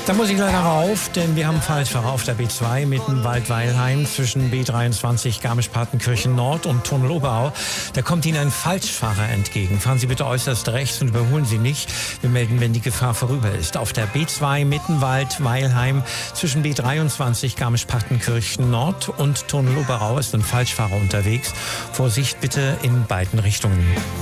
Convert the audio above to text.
Da muss ich leider rauf, denn wir haben Falschfahrer auf der B2 Mittenwald-Weilheim zwischen B23 Garmisch-Partenkirchen Nord und Tunnel Oberau. Da kommt Ihnen ein Falschfahrer entgegen. Fahren Sie bitte äußerst rechts und überholen Sie nicht. Wir melden, wenn die Gefahr vorüber ist. Auf der B2 Mittenwald-Weilheim zwischen B23 Garmisch-Partenkirchen Nord und Tunnel Oberau ist ein Falschfahrer unterwegs. Vorsicht bitte in beiden Richtungen.